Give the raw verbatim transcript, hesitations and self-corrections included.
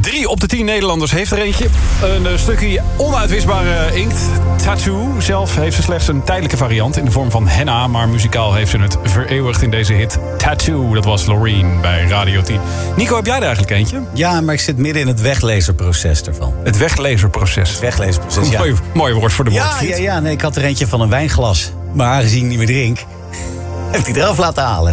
Drie op de tien Nederlanders heeft er eentje. Een uh, stukje onuitwisbare inkt. Tattoo zelf heeft ze slechts een tijdelijke variant in de vorm van henna, maar muzikaal heeft ze het vereeuwigd in deze hit. Tattoo, dat was Loreen bij Radio tien. Nico, heb jij er eigenlijk eentje? Ja, maar ik zit midden in het weglezerproces ervan. Het weglezerproces. Het weglezerproces, ja. Mooi, mooi woord voor de Ja, woordfiets. ja, ja. Nee, ik had er eentje van een wijnglas. Maar aangezien ik niet meer drink, heb ik die eraf laten halen.